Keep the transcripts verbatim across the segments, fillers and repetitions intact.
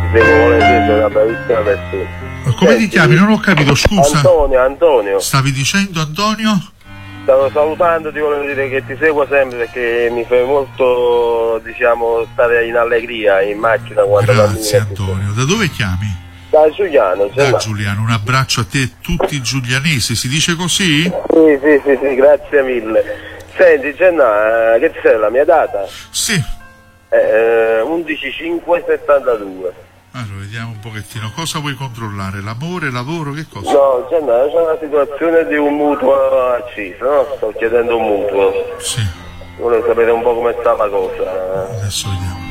devo volentieri, sei una bravissima persona. Come ti chiami? Non ho capito, scusa. Antonio, Antonio. Stavi dicendo, Antonio? Stavo salutando, ti volevo dire che ti seguo sempre perché mi fai molto, diciamo, stare in allegria in macchina quando Grazie Antonio. Da dove chiami? Da Giuliano. Da Giuliano, un abbraccio a te e tutti i giulianesi, si dice così? Sì, sì, sì, sì, grazie mille. Senti, Genna, che c'è la mia data? Sì. Eh, undici cinque settantadue. Allora, vediamo un pochettino. Cosa vuoi controllare? Lamore, lavoro, che cosa? No, Genna, c'è una situazione di un mutuo acceso, no? Sto chiedendo un mutuo. Sì. Volevo sapere un po' come sta la cosa. Adesso vediamo.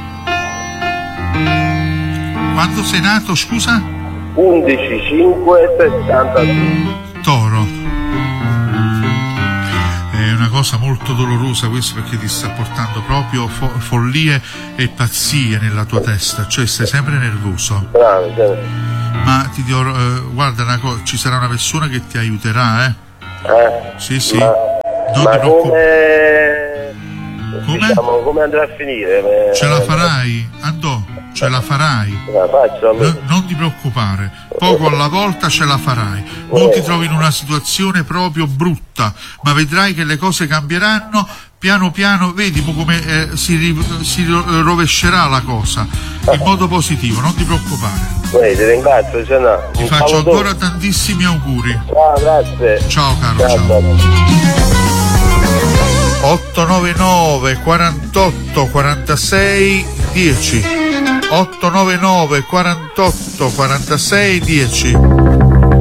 Quando sei nato, scusa? undici cinque settantadue. Toro. È una cosa molto dolorosa questo perché ti sta portando proprio fo- follie e pazzie nella tua testa, cioè sei sempre nervoso. Bravo, certo. Ma ti dirò, eh, guarda, una co- ci sarà una persona che ti aiuterà, eh? Eh? Sì, sì. Ma, non ma ti preoccupare. come... Come? Diciamo, come andrà a finire? Ce la farai, Andò, ce la farai. La faccio, no, non ti preoccupare, poco alla volta ce la farai. Non ti trovi in una situazione proprio brutta, ma vedrai che le cose cambieranno piano piano, vedi come eh, si, ri- si rovescerà la cosa in modo positivo, non ti preoccupare. Sì, ti ringrazio, Gianna. Ti faccio ancora tantissimi auguri. Ciao, grazie. Ciao caro, ciao. ciao. otto nove nove quarantotto quarantasei dieci otto nove nove quarantotto quarantasei dieci